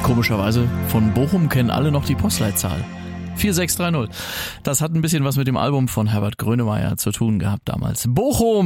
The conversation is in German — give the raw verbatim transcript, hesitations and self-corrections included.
Komischerweise, von Bochum kennen alle noch die Postleitzahl. vier sechs drei null. Das hat ein bisschen was mit dem Album von Herbert Grönemeyer zu tun gehabt damals. Bochum!